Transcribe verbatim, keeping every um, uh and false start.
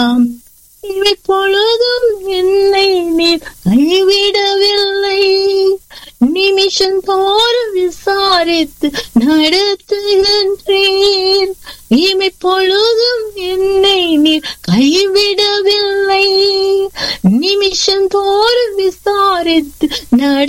இப்பொழுதும் என்னை நீர் கைவிடவில்லை. நிமிஷம் தோறும் விசாரித்து நடத்துகின்றீர். இமைப்பொழுதும் என்னை நீர் கைவிடவில்லை. நிமிஷம் தோறும் விசாரித்து நட